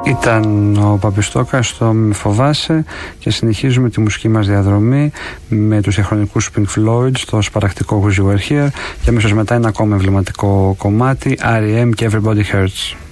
Ήταν ο Παπιστόκας στο «Μη φοβάσαι» και συνεχίζουμε τη μουσική μας διαδρομή με τους διαχρονικούς Pink Floyd στο σπαρακτικό Wish You Were Here και αμέσως μετά ένα ακόμα εμβληματικό κομμάτι, R.E.M. και Everybody Hurts.